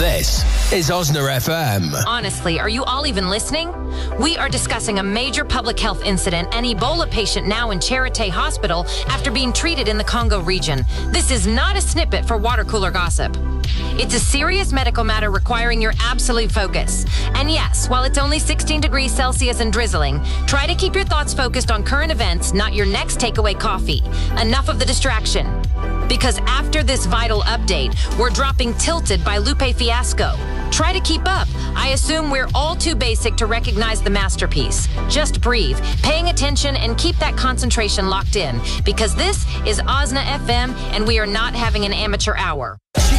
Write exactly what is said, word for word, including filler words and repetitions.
This is Osna F M. Honestly, are you all even listening? We are discussing a major public health incident, an Ebola patient now in Charité Hospital after being treated in the Congo region. This is not a snippet for water cooler gossip. It's a serious medical matter requiring your absolute focus. And yes, while it's only sixteen degrees Celsius and drizzling, try to keep your thoughts focused on current events, not your next takeaway coffee. Enough of the distraction. Because after this vital update, we're dropping Tilted by Lupe Fiasco. Try to keep up. I assume we're all too basic to recognize the masterpiece. Just breathe, paying attention, and keep that concentration locked in. Because this is Osna F M, and we are not having an amateur hour.